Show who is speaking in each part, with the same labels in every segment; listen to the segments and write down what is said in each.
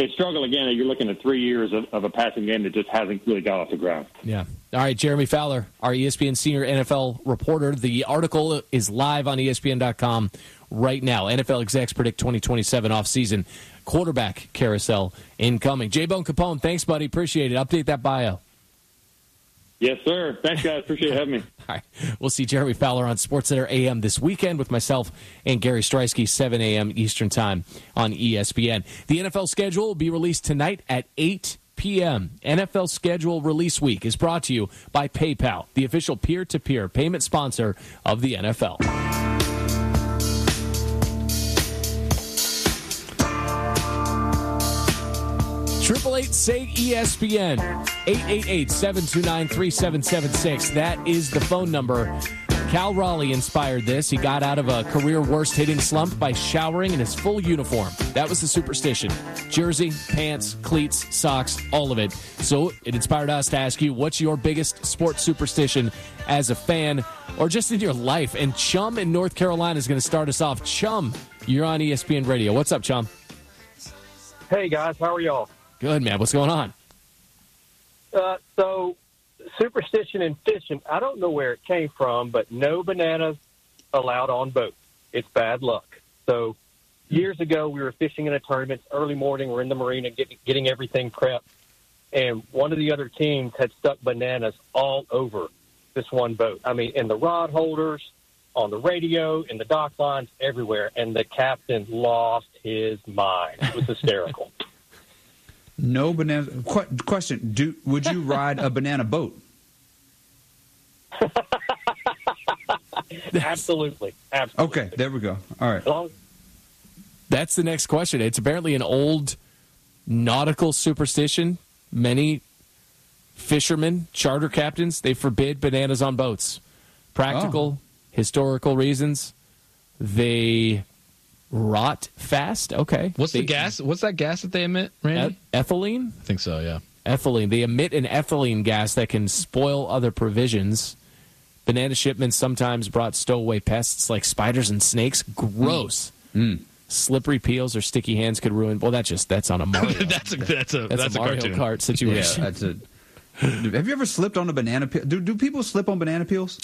Speaker 1: they struggle again. You're looking at 3 years of a passing game that just hasn't really got off the ground.
Speaker 2: Yeah. All right, Jeremy Fowler, our ESPN senior NFL reporter. The article is live on ESPN.com right now. NFL execs predict 2027 offseason quarterback carousel incoming. J-Bone Capone, thanks, buddy. Appreciate it. Update that bio.
Speaker 1: Yes, sir. Thanks, guys. Appreciate having me.
Speaker 2: All right. We'll see Jeremy Fowler on SportsCenter AM this weekend with myself and Gary Streisky, 7 a.m. Eastern Time on ESPN. The NFL schedule will be released tonight at 8 p.m. NFL Schedule Release Week is brought to you by PayPal, the official peer-to-peer payment sponsor of the NFL. 888-SAY-ESPN, 888-729-3776. That is the phone number. Cal Raleigh inspired this. He got out of a career worst hitting slump by showering in his full uniform. That was the superstition. Jersey, pants, cleats, socks, all of it. So it inspired us to ask you, what's your biggest sports superstition as a fan or just in your life? And Chum in North Carolina is going to start us off. Chum, you're on ESPN Radio. What's up, Chum?
Speaker 3: Hey, guys. How are y'all?
Speaker 2: Good, man. What's going on?
Speaker 3: So, superstition in fishing, I don't know where it came from, but no bananas allowed on boats. It's bad luck. So, years ago, we were fishing in a tournament. Early morning, we're in the marina getting everything prepped. And one of the other teams had stuck bananas all over this one boat. I mean, in the rod holders, on the radio, in the dock lines, everywhere. And the captain lost his mind. It was hysterical.
Speaker 4: No banana. Question: would you ride a banana boat?
Speaker 3: Absolutely.
Speaker 4: Okay, there we go. All right.
Speaker 2: That's the next question. It's apparently an old nautical superstition. Many fishermen, charter captains, they forbid bananas on boats. Practical, historical reasons. They rot fast. Okay.
Speaker 5: What's the gas? What's that gas that they emit, Randy?
Speaker 2: Ethylene?
Speaker 5: I think so, yeah.
Speaker 2: Ethylene. They emit an ethylene gas that can spoil other provisions. Banana shipments sometimes brought stowaway pests like spiders and snakes. Gross. Slippery peels or sticky hands could ruin. Well, that's on a Mario.
Speaker 5: that's a
Speaker 2: Mario
Speaker 5: cartoon.
Speaker 2: Kart situation.
Speaker 4: Yeah, have you ever slipped on a banana peel? Do people slip on banana peels?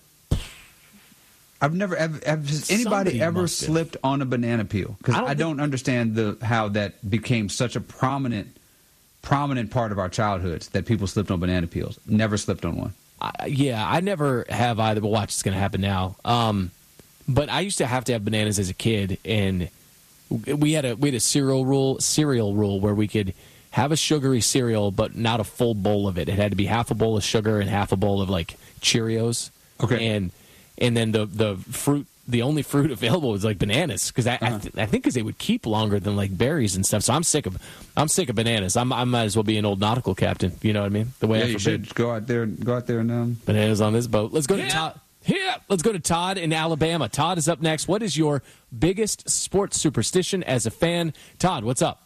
Speaker 4: I've never. Has anybody ever slipped on a banana peel? Because I don't understand how that became such a prominent part of our childhoods that people slipped on banana peels. Never slipped on one.
Speaker 2: I never have either. But watch, it's going to happen now. But I used to have bananas as a kid, and we had a cereal rule where we could have a sugary cereal, but not a full bowl of it. It had to be half a bowl of sugar and half a bowl of like Cheerios. Okay, and then the fruit, the only fruit available was like bananas, because I think because they would keep longer than like berries and stuff. So I'm sick of bananas. I might as well be an old nautical captain. You know what I mean? The way I
Speaker 4: you should go out there and
Speaker 2: bananas on this boat. Let's go to Todd. Let's go to Todd in Alabama. Todd is up next. What is your biggest sports superstition as a fan? Todd, what's up?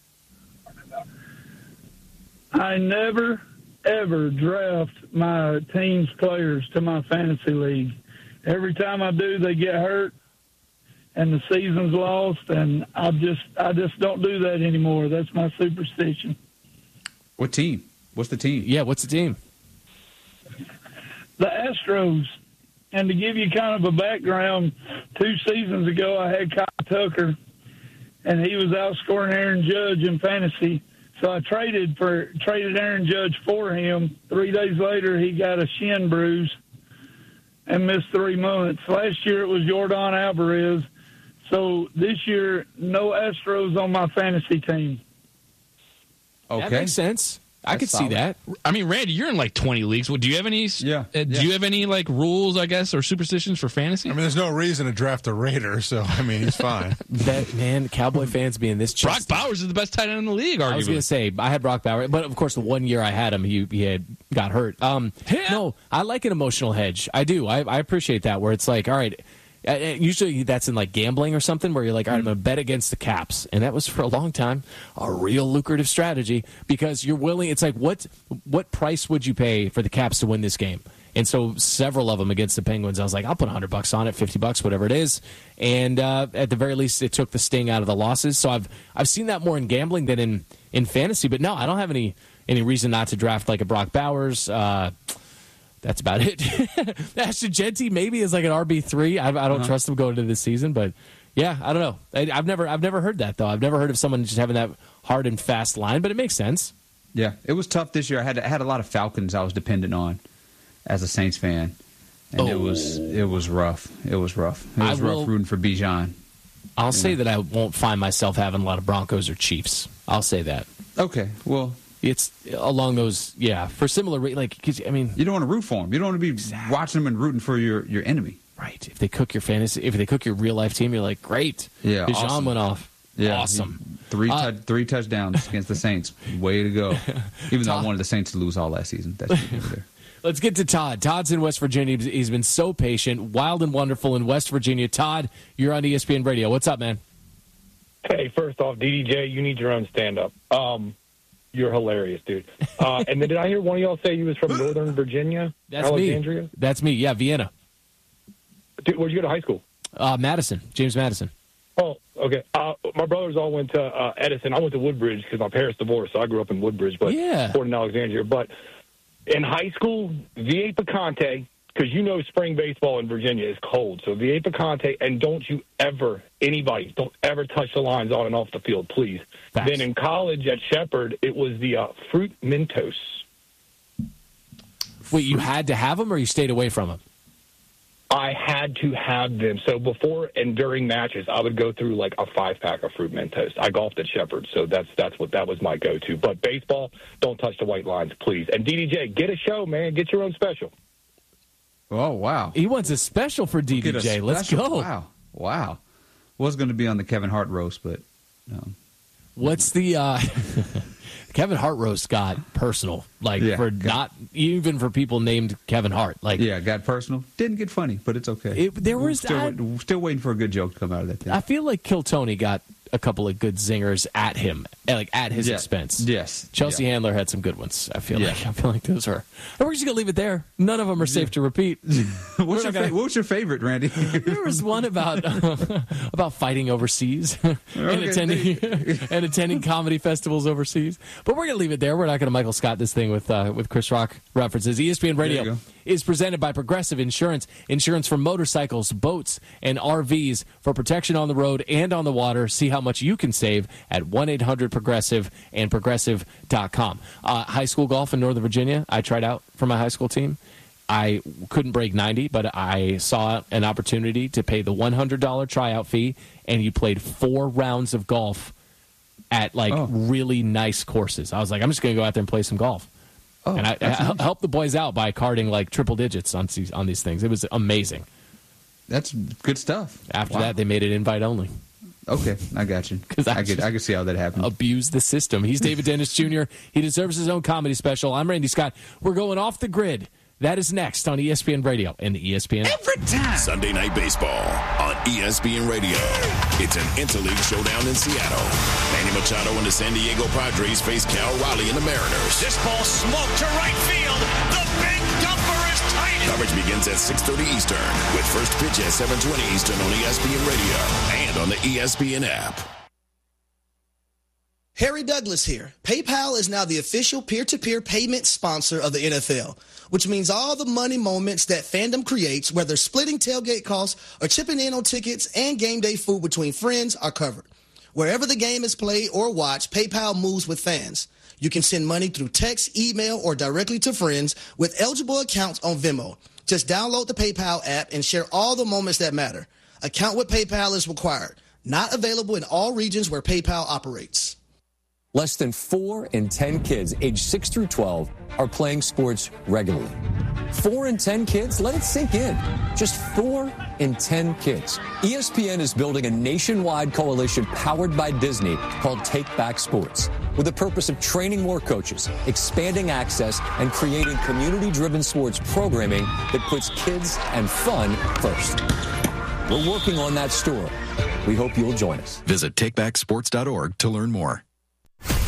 Speaker 6: I never, ever draft my team's players to my fantasy league. Every time I do, they get hurt, and the season's lost, and I just don't do that anymore. That's my superstition.
Speaker 4: What team? What's the team?
Speaker 2: Yeah, what's the team?
Speaker 6: The Astros. And to give you kind of a background, 2 seasons ago I had Kyle Tucker, and he was outscoring Aaron Judge in fantasy. So I traded Aaron Judge for him. 3 days later, he got a shin bruise and missed 3 months. Last year it was Yordan Alvarez. So this year, no Astros on my fantasy team.
Speaker 2: Okay. That makes sense. I could see that.
Speaker 5: I mean, Randy, you're in like 20 leagues. Do you have any? Do you have any like rules, I guess, or superstitions for fantasy?
Speaker 7: I mean, there's no reason to draft a Raider, so I mean, he's fine.
Speaker 2: That man, Cowboy fans being this.
Speaker 5: Brock Bowers is the best tight end in the league. Arguably.
Speaker 2: I was going to say I had Brock Bowers, but of course, the 1 year I had him, he had got hurt. No, I like an emotional hedge. I do. I appreciate that. Where it's like, all right. Usually that's in like gambling or something where you're like, all right, I'm going to bet against the Caps. And that was for a long time a real lucrative strategy because you're willing. It's like, what price would you pay for the Caps to win this game? And so several of them against the Penguins, I was like, I'll put $100 on it, $50, whatever it is. And at the very least, it took the sting out of the losses. So I've seen that more in gambling than in fantasy. But no, I don't have any reason not to draft like a Brock Bowers. That's about it. Ashton Genty maybe is like an RB3. I don't trust him going into this season, but yeah, I don't know. I've never heard that though. I've never heard of someone just having that hard and fast line, but it makes sense.
Speaker 4: Yeah, it was tough this year. I had a lot of Falcons I was dependent on as a Saints fan, and it was rough. It was rough. It was rough rooting for Bijan.
Speaker 2: I'll say that I won't find myself having a lot of Broncos or Chiefs. I'll say that.
Speaker 4: Okay, well.
Speaker 2: It's along those, for similar, cause, I mean,
Speaker 4: you don't want to root for them. You don't want to be watching them and rooting for your enemy.
Speaker 2: Right. If they cook your fantasy, if they cook your real life team, you're like, great.
Speaker 4: Yeah.
Speaker 2: Bijan
Speaker 4: awesome.
Speaker 2: went off.
Speaker 4: Yeah.
Speaker 2: Awesome.
Speaker 4: Three touchdowns against the Saints. Way to go. Even though I wanted the Saints to lose all last season. That's there.
Speaker 2: Let's get to Todd. Todd's in West Virginia. He's been so patient, wild and wonderful in West Virginia. Todd, you're on ESPN Radio. What's up, man?
Speaker 8: Hey, first off, DDJ, you need your own stand-up. You're hilarious, dude. And then did I hear one of y'all say you was from Northern Virginia?
Speaker 2: That's
Speaker 8: Alexandria?
Speaker 2: Me. That's me. Yeah, Vienna.
Speaker 8: Dude, where'd you go to high school?
Speaker 2: Madison. James Madison.
Speaker 8: Oh, okay. My brothers all went to Edison. I went to Woodbridge because my parents divorced, so I grew up in Woodbridge, but born in Alexandria. But in high school, V.A. Picante, because you know spring baseball in Virginia is cold. So V.A. Picante, and don't ever touch the lines on and off the field, please.
Speaker 2: Facts.
Speaker 8: Then in college at Shepherd, it was the Fruit Mentos.
Speaker 2: Wait, you had to have them or you stayed away from them?
Speaker 8: I had to have them. So before and during matches, I would go through like a 5-pack of Fruit Mentos. I golfed at Shepherd, so that was my go-to. But baseball, don't touch the white lines, please. And DDJ, get a show, man. Get your own special.
Speaker 4: Oh, wow.
Speaker 2: He wants a special for DDJ. Let's go.
Speaker 4: Wow. Was going to be on the Kevin Hart roast, but no.
Speaker 2: What's the Kevin Hart roast got personal? Not even for people named Kevin Hart.
Speaker 4: Got personal. Didn't get funny, but it's okay. Still waiting for a good joke to come out of that thing.
Speaker 2: I feel like Kill Tony got a couple of good zingers at him, at his expense.
Speaker 4: Yes.
Speaker 2: Chelsea Handler had some good ones. I feel like those are. And we're just gonna leave it there. None of them are safe to repeat.
Speaker 4: What's your favorite, Randy?
Speaker 2: There was one about fighting overseas and attending comedy festivals overseas. But we're gonna leave it there. We're not gonna Michael Scott this thing with Chris Rock references. ESPN Radio is presented by Progressive Insurance. Insurance for motorcycles, boats, and RVs for protection on the road and on the water. See how much you can save at 1-800-PROGRESSIVE and Progressive.com. High school golf in Northern Virginia, I tried out for my high school team. I couldn't break 90, but I saw an opportunity to pay the $100 tryout fee, and you played 4 rounds of golf at really nice courses. I was like, I'm just going to go out there and play some golf. And I helped the boys out by carding triple digits on these things. It was amazing.
Speaker 4: That's good stuff.
Speaker 2: After that, they made it invite only.
Speaker 4: Okay, I got you. Because I could see how that happened.
Speaker 2: Abuse the system. He's David Dennis Jr. He deserves his own comedy special. I'm Randy Scott. We're going off the grid. That is next on ESPN Radio and the ESPN app.
Speaker 9: Every time. Sunday Night Baseball on ESPN Radio. It's an interleague showdown in Seattle. Manny Machado and the San Diego Padres face Cal Raleigh and the Mariners.
Speaker 10: This ball smoked to right field. The big dumper is tight.
Speaker 9: Coverage begins at 6:30 Eastern with first pitch at 7:20 Eastern on ESPN Radio and on the ESPN app.
Speaker 11: Harry Douglas here. PayPal is now the official peer-to-peer payment sponsor of the NFL, which means all the money moments that fandom creates, whether splitting tailgate costs or chipping in on tickets and game day food between friends, are covered. Wherever the game is played or watched, PayPal moves with fans. You can send money through text, email, or directly to friends with eligible accounts on Venmo. Just download the PayPal app and share all the moments that matter. Account with PayPal is required. Not available in all regions where PayPal operates.
Speaker 12: Less than 4 in 10 kids aged 6 through 12 are playing sports regularly. 4 in 10 kids? Let it sink in. Just 4 in 10 kids. ESPN is building a nationwide coalition powered by Disney called Take Back Sports, with the purpose of training more coaches, expanding access, and creating community-driven sports programming that puts kids and fun first. We're working on that story. We hope you'll join us.
Speaker 13: Visit takebacksports.org to learn more.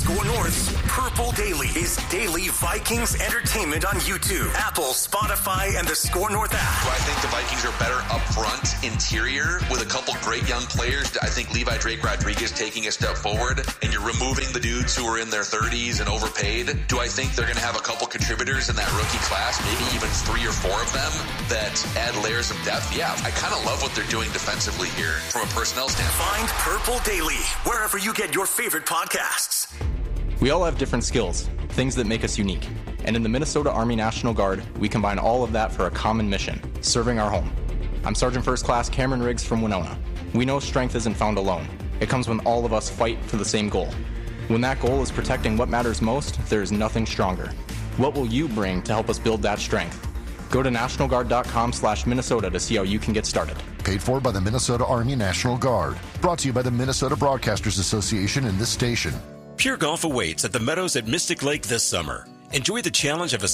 Speaker 13: Score North's Purple Daily is daily Vikings entertainment on YouTube, Apple, Spotify, and the Score North app.
Speaker 14: Do I think the Vikings are better up front, interior, with a couple great young players? I think Levi Drake Rodriguez taking a step forward, and you're removing the dudes who are in their 30s and overpaid. Do I think they're going to have a couple contributors in that rookie class, maybe even 3 or 4 of them, that add layers of depth? Yeah, I kind of love what they're doing defensively here from a personnel standpoint.
Speaker 13: Find Purple Daily wherever you get your favorite podcasts.
Speaker 15: We all have different skills, things that make us unique. And in the Minnesota Army National Guard, we combine all of that for a common mission, serving our home. I'm Sergeant First Class Cameron Riggs from Winona. We know strength isn't found alone. It comes when all of us fight for the same goal. When that goal is protecting what matters most, there is nothing stronger. What will you bring to help us build that strength? Go to NationalGuard.com/Minnesota to see how you can get started.
Speaker 16: Paid for by the Minnesota Army National Guard. Brought to you by the Minnesota Broadcasters Association and this station.
Speaker 17: Pure Golf awaits at the Meadows at Mystic Lake this summer. Enjoy the challenge of a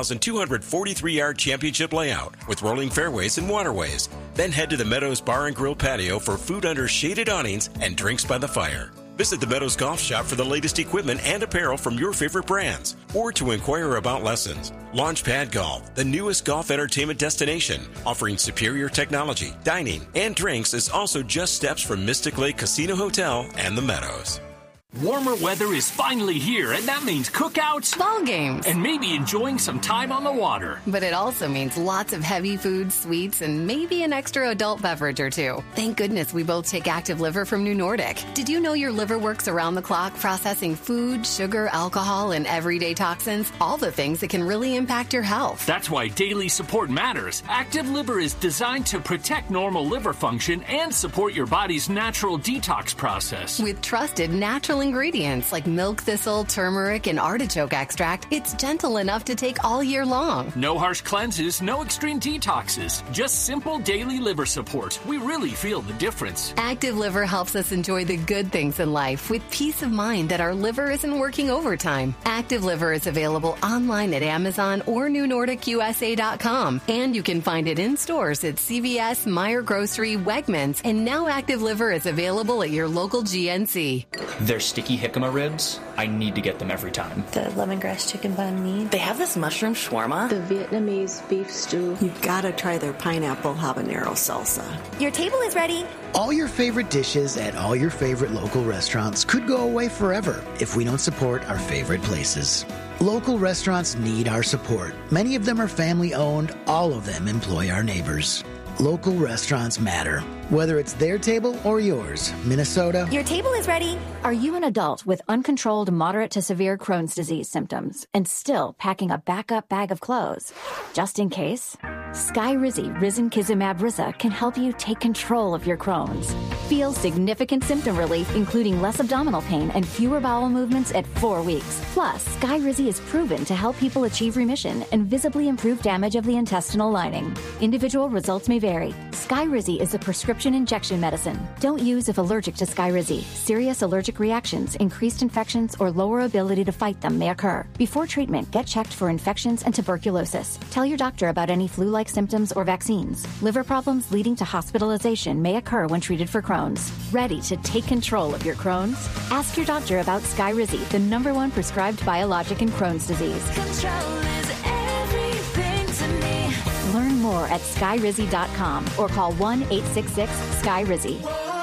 Speaker 17: 7,243-yard championship layout with rolling fairways and waterways. Then head to the Meadows Bar and Grill patio for food under shaded awnings and drinks by the fire. Visit the Meadows Golf Shop for the latest equipment and apparel from your favorite brands, or to inquire about lessons. Launchpad Golf, the newest golf entertainment destination, offering superior technology, dining, and drinks, is also just steps from Mystic Lake Casino Hotel and the Meadows.
Speaker 18: Warmer weather is finally here, and that means cookouts,
Speaker 19: ball games,
Speaker 18: and maybe enjoying some time on the water.
Speaker 19: But it also means lots of heavy food, sweets, and maybe an extra adult beverage or two. Thank goodness we both take Active Liver from New Nordic. Did you know your liver works around the clock processing food, sugar, alcohol, and everyday toxins? All the things that can really impact your health.
Speaker 18: That's why daily support matters. Active Liver is designed to protect normal liver function and support your body's natural detox process.
Speaker 19: With trusted natural ingredients like milk thistle, turmeric, and artichoke extract, it's gentle enough to take all year long.
Speaker 18: No harsh cleanses, no extreme detoxes, just simple daily liver support. We really feel the difference.
Speaker 19: Active Liver helps us enjoy the good things in life with peace of mind that our liver isn't working overtime. Active Liver is available online at Amazon or NewNordicUSA.com, and you can find it in stores at CVS, Meijer Grocery, Wegmans, and now Active Liver is available at your local GNC.
Speaker 20: There's sticky jicama ribs. I need to get them every time.
Speaker 21: The lemongrass chicken banh mi.
Speaker 22: They have this mushroom shawarma.
Speaker 21: The Vietnamese beef stew.
Speaker 23: You've got to try their pineapple habanero salsa.
Speaker 24: Your table is ready.
Speaker 25: All your favorite dishes at all your favorite local restaurants could go away forever if we don't support our favorite places. Local restaurants need our support. Many of them are family-owned. All of them employ our neighbors. Local restaurants matter. Whether it's their table or yours, Minnesota.
Speaker 24: Your table is ready.
Speaker 26: Are you an adult with uncontrolled moderate to severe Crohn's disease symptoms and still packing a backup bag of clothes? Just in case? Skyrizi Risankizumab Riza can help you take control of your Crohn's. Feel significant symptom relief, including less abdominal pain and fewer bowel movements at 4 weeks. Plus, Skyrizi is proven to help people achieve remission and visibly improve damage of the intestinal lining. Individual results may vary. Skyrizi is a prescription injection medicine. Don't use if allergic to Skyrizi. Serious allergic reactions, increased infections, or lower ability to fight them may occur. Before treatment, get checked for infections and tuberculosis. Tell your doctor about any flu-like symptoms or vaccines. Liver problems leading to hospitalization may occur when treated for Crohn's. Ready to take control of your Crohn's? Ask your doctor about Skyrizi, the #1 prescribed biologic in Crohn's disease.
Speaker 24: Control is everything to me.
Speaker 26: Learn more at Skyrizi.com or call 1-866-SKYRIZI.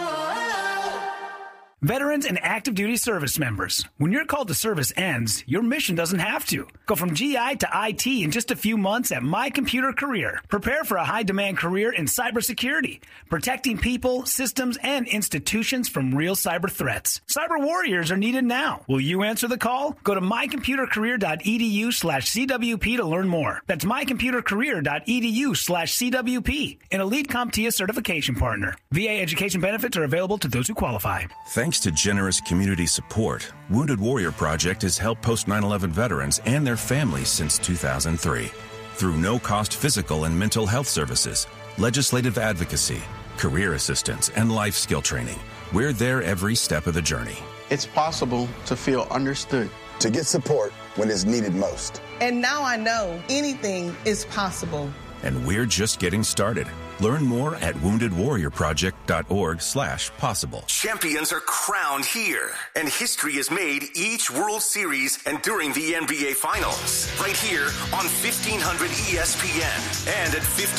Speaker 27: Veterans and active duty service members, when your call to service ends, your mission doesn't have to. Go from GI to IT in just a few months at My Computer Career. Prepare for a high-demand career in cybersecurity, protecting people, systems, and institutions from real cyber threats. Cyber warriors are needed now. Will you answer the call? Go to mycomputercareer.edu/CWP to learn more. That's mycomputercareer.edu/CWP, an elite CompTIA certification partner. VA education benefits are available to those who qualify.
Speaker 28: Thanks to generous community support, Wounded Warrior Project has helped post 9/11 veterans and their families since 2003. Through no-cost physical and mental health services, legislative advocacy, career assistance, and life skill training, we're there every step of the journey.
Speaker 29: It's possible to feel understood.
Speaker 30: To get support when it's needed most.
Speaker 31: And now I know anything is possible.
Speaker 28: And we're just getting started. Learn more at woundedwarriorproject.org/possible.
Speaker 13: Champions are crowned here, and history is made each World Series and during the NBA Finals. Right here on 1500 ESPN and at 15